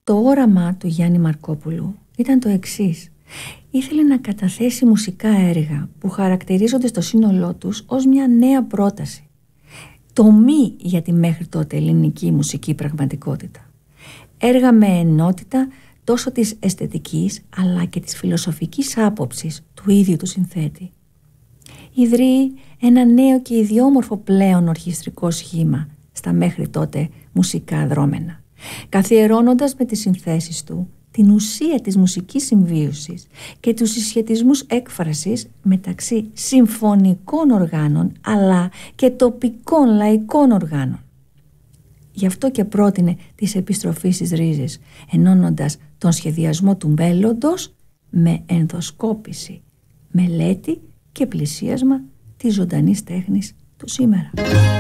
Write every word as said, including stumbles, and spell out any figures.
Το όραμα του Γιάννη Μαρκόπουλου ήταν το εξής. Ήθελε να καταθέσει μουσικά έργα που χαρακτηρίζονται στο σύνολό τους ως μια νέα πρόταση. Τομή για τη μέχρι τότε ελληνική μουσική πραγματικότητα. Έργα με ενότητα τόσο της αισθητικής αλλά και της φιλοσοφικής άποψης του ίδιου του συνθέτη. Ιδρύει ένα νέο και ιδιόμορφο πλέον ορχιστρικό σχήμα στα μέχρι τότε μουσικά δρόμενα, καθιερώνοντας με τις συνθέσεις του την ουσία της μουσικής συμβίωσης και τους συσχετισμούς έκφρασης μεταξύ συμφωνικών οργάνων αλλά και τοπικών λαϊκών οργάνων. Γι' αυτό και πρότεινε της επιστροφής στις ρίζες, ενώνοντας τον σχεδιασμό του μέλλοντος με ενδοσκόπηση, μελέτη και πλησίασμα της ζωντανής τέχνης του σήμερα.